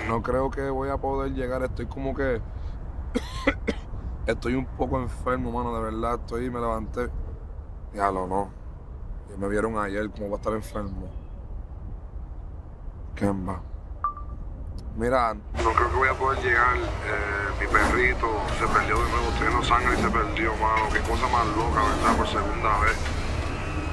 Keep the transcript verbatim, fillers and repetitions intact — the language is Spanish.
No creo que voy a poder llegar. Estoy como que... Estoy un poco enfermo, mano, de verdad. Estoy, me levanté. Ya lo no. Ya me vieron ayer como va a estar enfermo. Kemba. Mira, no creo que voy a poder llegar. Eh, mi perrito se perdió de nuevo. Estoy en Los Ángeles y se perdió, mano. Qué cosa más loca, ¿verdad? Por segunda vez.